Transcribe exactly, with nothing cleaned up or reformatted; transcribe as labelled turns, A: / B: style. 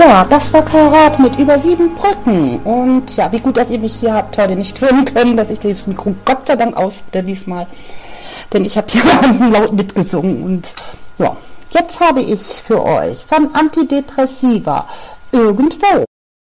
A: Ja, das war Karat mit über sieben Brücken. Und ja, wie gut, dass ihr mich hier habt heute nicht hören können, dass ich das Mikro Gott sei Dank aus hatte diesmal. Denn ich habe hier laut mitgesungen. Und ja, jetzt habe ich für euch von Antidepressiva Irgendwo.